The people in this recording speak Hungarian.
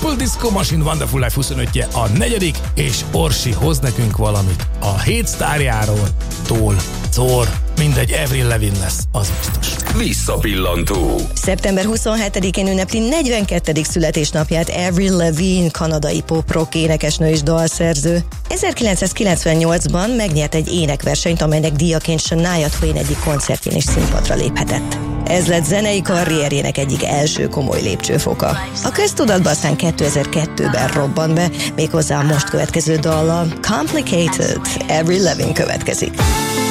Purple Disco Machine Wonderful Life 25-je a 4. és Orsi hoz nekünk valamit a 7 sztárjáról, Thor, mindegy, Avril Lavigne lesz, az biztos. Visszapillantó. Szeptember 27-én ünnepli 42. születésnapját Avril Lavigne, kanadai pop-rock énekesnő és dalszerző. 1998-ban megnyert egy énekversenyt, amelynek díjaként Shania Twain egyik koncertjén is színpadra léphetett. Ez lett zenei karrierjének egyik első komoly lépcsőfoka. A köztudatba aztán 2002-ben robban be, méghozzá a most következő dallal, Complicated, Avril Lavigne következik.